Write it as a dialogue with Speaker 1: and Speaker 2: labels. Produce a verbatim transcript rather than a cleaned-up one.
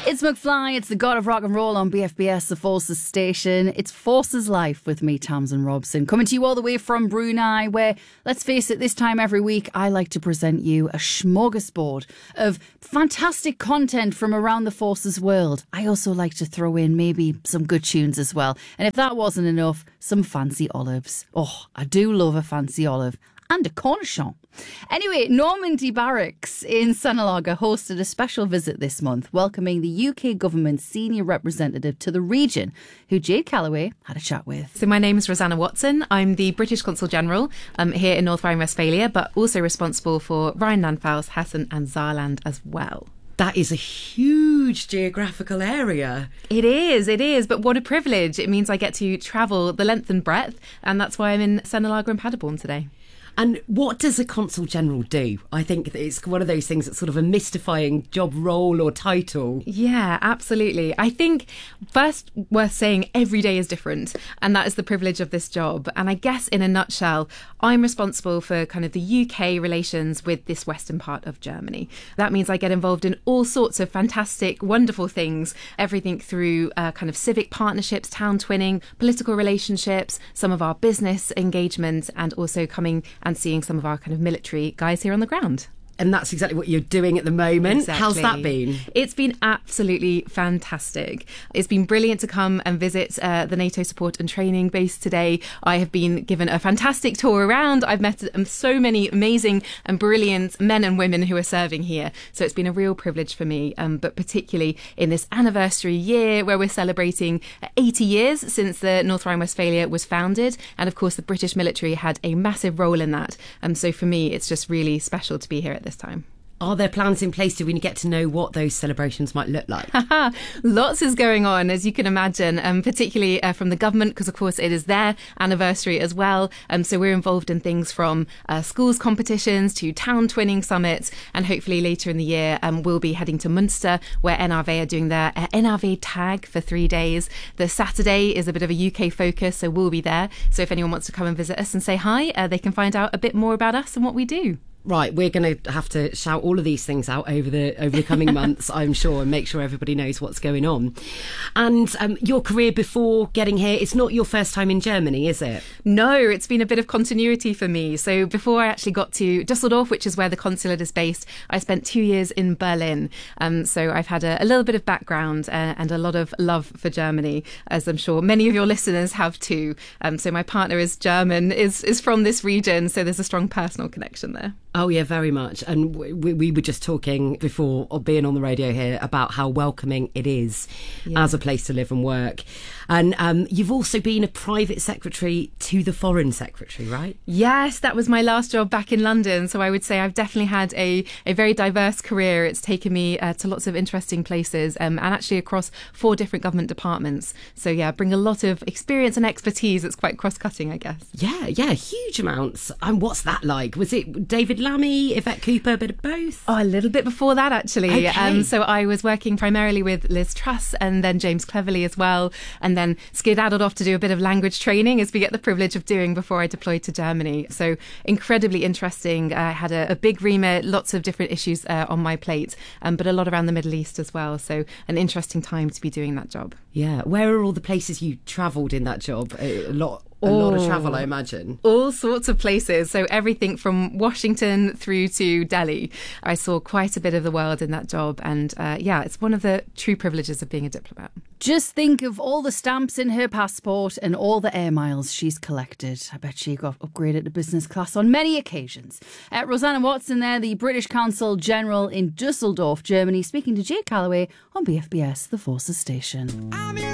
Speaker 1: It's McFly, it's the god of rock and roll on B F B S, the Forces station. It's Forces Life with me, Tamsin Robson, coming to you all the way from Brunei, where, let's face it, this time every week I like to present you a smorgasbord of fantastic content from around the Forces world. I also like to throw in maybe some good tunes as well. And if that wasn't enough, some fancy olives. Oh, I do love a fancy olive. And a cornichon. Anyway, Normandy Barracks in Sanalaga hosted a special visit this month, welcoming the U K government's senior representative to the region, who Jade Callaway had a chat with.
Speaker 2: So my name is Rosanna Watson. I'm the British Consul General um, here in North Rhine-Westphalia, but also responsible for Rhineland-Pfalz, Hessen and Saarland as well.
Speaker 3: That is a huge geographical area.
Speaker 2: It is, it is. But what a privilege. It means I get to travel the length and breadth, and that's why I'm in Sanalaga and Paderborn today.
Speaker 3: And what does a Consul General do? I think it's one of those things that's sort of a mystifying job role or title.
Speaker 2: Yeah, absolutely. I think first worth saying every day is different, and that is the privilege of this job. And I guess in a nutshell, I'm responsible for kind of the U K relations with this western part of Germany. That means I get involved in all sorts of fantastic, wonderful things, everything through uh, kind of civic partnerships, town twinning, political relationships, some of our business engagement, and also coming and seeing some of our kind of military guys here on the ground.
Speaker 3: And that's exactly what you're doing at the moment.
Speaker 2: Exactly.
Speaker 3: How's that been?
Speaker 2: It's been absolutely fantastic. It's been brilliant to come and visit uh, the NATO support and training base today. I have been given a fantastic tour around. I've met um, so many amazing and brilliant men and women who are serving here. So it's been a real privilege for me, um, but particularly in this anniversary year where we're celebrating eighty years since the North Rhine-Westphalia was founded. And of course, the British military had a massive role in that. Um, so for me, it's just really special to be here at this time.
Speaker 3: Are there plans in place? Do we get to know what those celebrations might look like?
Speaker 2: Lots is going on, as you can imagine, um, particularly uh, from the government, because of course it is their anniversary as well. Um, so we're involved in things from uh, schools competitions to town twinning summits, and hopefully later in the year um, we'll be heading to Munster, where N R V are doing their uh, N R V tag for three days. The Saturday is a bit of a U K focus, so we'll be there. So if anyone wants to come and visit us and say hi, uh, they can find out a bit more about us and what we do.
Speaker 3: Right, we're going to have to shout all of these things out over the over the coming months, I'm sure, and make sure everybody knows what's going on. And um, your career before getting here, it's not your first time in Germany, is it?
Speaker 2: No, it's been a bit of continuity for me. So before I actually got to Dusseldorf, which is where the consulate is based, I spent two years in Berlin. Um, so I've had a, a little bit of background uh, and a lot of love for Germany, as I'm sure many of your listeners have too. Um, so my partner is German, is, is from this region, so there's a strong personal connection there.
Speaker 3: Oh, yeah, very much. And we, we were just talking before being on the radio here about how welcoming it is yeah. as a place to live and work. And um, you've also been a private secretary to the Foreign Secretary, right?
Speaker 2: Yes, that was my last job back in London. So I would say I've definitely had a, a very diverse career. It's taken me uh, to lots of interesting places um, and actually across four different government departments. So, yeah, bring a lot of experience and expertise. It's quite cross-cutting, I guess.
Speaker 3: Yeah, yeah, huge amounts. And what's that like? Was it David Lammy, Yvette Cooper, a bit of both?
Speaker 2: Oh, a little bit before that, actually.
Speaker 3: Okay.
Speaker 2: Um, so I was working primarily with Liz Truss and then James Cleverly as well, and then skedaddled off to do a bit of language training, as we get the privilege of doing before I deployed to Germany. So incredibly interesting. I had a, a big remit, lots of different issues uh, on my plate, um, but a lot around the Middle East as well. So an interesting time to be doing that job.
Speaker 3: Yeah. Where are all the places you travelled in that job? A lot. A
Speaker 2: oh,
Speaker 3: lot of travel, I imagine.
Speaker 2: All sorts of places. So everything from Washington through to Delhi. I saw quite a bit of the world in that job. And uh, yeah, it's one of the true privileges of being a diplomat.
Speaker 1: Just think of all the stamps in her passport and all the air miles she's collected. I bet she got upgraded to business class on many occasions. Uh, Rosanna Watson there, the British Consul General in Dusseldorf, Germany, speaking to Jade Callaway on B F B S, the Forces station.